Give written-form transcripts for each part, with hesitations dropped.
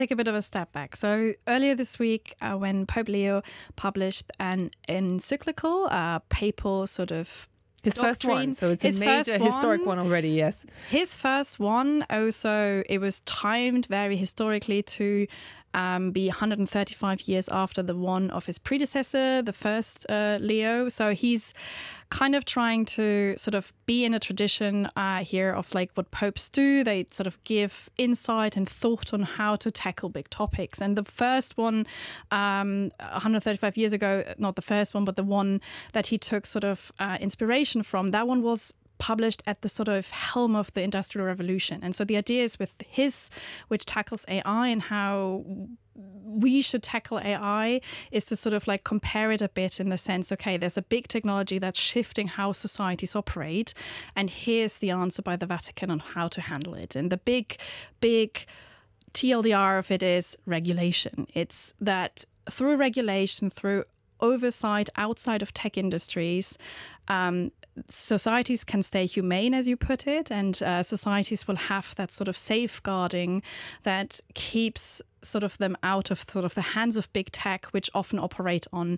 take a bit of a step back. So earlier this week, when Pope Leo published an encyclical, papal sort of his first doctrine. one, so it's His a major first historic one. one already, yes. His first one, also, it was timed very historically to be 135 years after the one of his predecessor, the first Leo. So he's kind of trying to sort of be in a tradition here of like what popes do. They sort of give insight and thought on how to tackle big topics. And the first one, 135 years ago, not the first one, but the one that he took sort of inspiration from, that one was published at the sort of helm of the Industrial Revolution. And so the idea is with his, which tackles AI and how we should tackle AI, is to sort of like compare it a bit in the sense, okay, there's a big technology that's shifting how societies operate, and here's the answer by the Vatican on how to handle it. And the big TLDR of it is regulation. It's that through regulation, through oversight outside of tech industries, societies can stay humane, as you put it, and societies will have that sort of safeguarding that keeps sort of them out of sort of the hands of big tech, which often operate on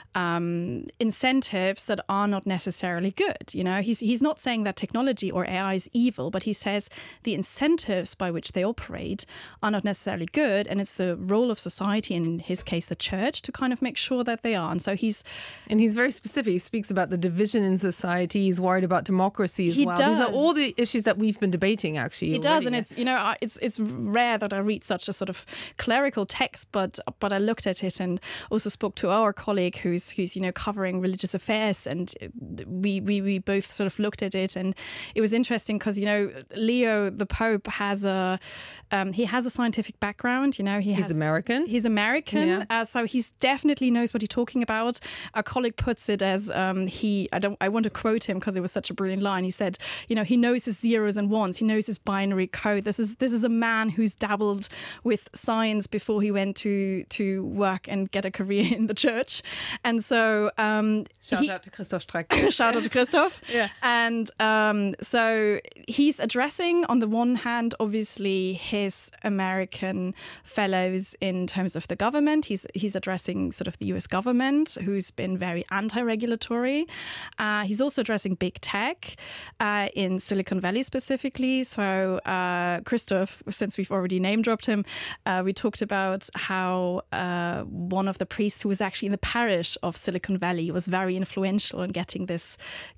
incentives that are not necessarily good. You know, he's not saying that technology or AI is evil, but he says the incentives by which they operate are not necessarily good, and it's the role of society, and in his case, the church, to kind of make sure that they are. And so he's very specific. He speaks about the division in society. He's worried about democracy as well. Does. These are all the issues that we've been debating, actually. He does, and it's, you know, it's rare that I read such a sort of clerical text, but I looked at it and also spoke to our colleague who's you know covering religious affairs, and we both sort of looked at it, and it was interesting because, you know, Leo the Pope has a scientific background. You know, he's American. He's American, yeah. So he's definitely knows what he's talking about. A colleague puts it as I want to quote him because it was such a brilliant line. He said, you know, he knows his zeros and ones. He knows his binary code. This is a man who's dabbled with science before he went to work and get a career in the church. And so shout out to Christoph Streck. Shout out to Christoph. Yeah. And so he's addressing, on the one hand, obviously his American fellows in terms of the government. He's addressing sort of the US government, who's been very anti-regulatory. He's also addressing big tech in Silicon Valley specifically. So Christoph, since we've already name dropped him, we talked about how one of the priests who was actually in the parish of Silicon Valley was very influential in getting this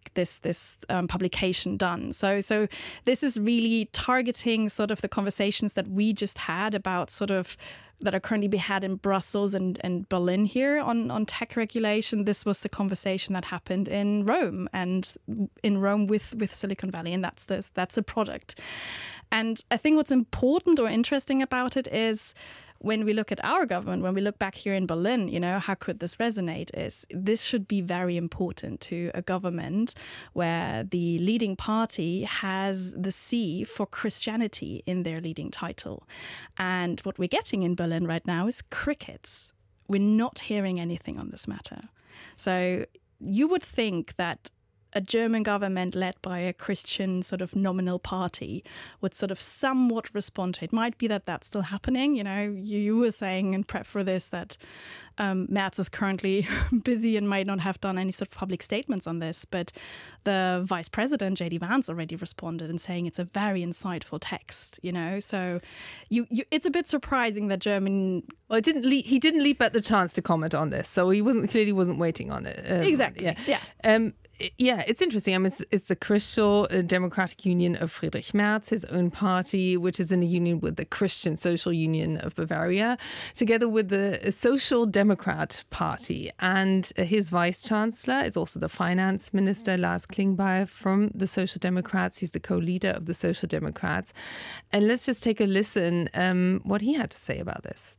publication done. So this is really targeting sort of the conversations that we just had about sort of that are currently being had in Brussels and Berlin here on tech regulation. This was the conversation that happened in Rome, and in Rome with Silicon Valley, and that's a product. And I think what's important or interesting about it is when we look at our government, when we look back here in Berlin, you know, how could this resonate? Is this should be very important to a government where the leading party has the C for Christianity in their leading title. And what we're getting in Berlin right now is crickets. We're not hearing anything on this matter. So you would think that a German government led by a Christian sort of nominal party would sort of somewhat respond to it. Might be that that's still happening. You know, you were saying in prep for this that Merz is currently busy and might not have done any sort of public statements on this. But the vice president, J.D. Vance, already responded and saying it's a very insightful text, you know. So it's a bit surprising that German... Well, he didn't leap at the chance to comment on this. So he clearly wasn't waiting on it. Exactly, yeah. Yeah, it's interesting. I mean, it's the Christian Democratic Union of Friedrich Merz, his own party, which is in a union with the Christian Social Union of Bavaria, together with the Social Democrat Party. And his vice-chancellor is also the finance minister, Lars Klingbeil, from the Social Democrats. He's the co-leader of the Social Democrats. And let's just take a listen what he had to say about this.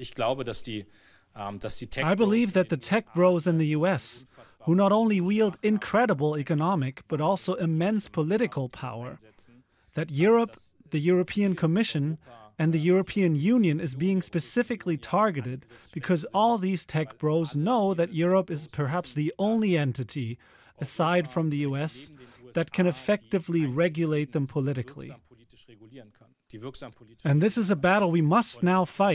I believe that the tech bros in the US, who not only wield incredible economic but also immense political power, that Europe, the European Commission, and the European Union is being specifically targeted because all these tech bros know that Europe is perhaps the only entity, aside from the US, that can effectively regulate them politically. And this is a battle we must now fight.